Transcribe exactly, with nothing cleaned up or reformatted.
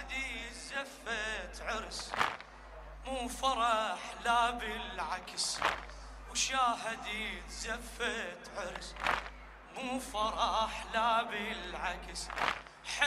وشاهدي زفت عرس مو فرح لا بالعكس، وشاهدي زفت عرس مو فرح لا بالعكس.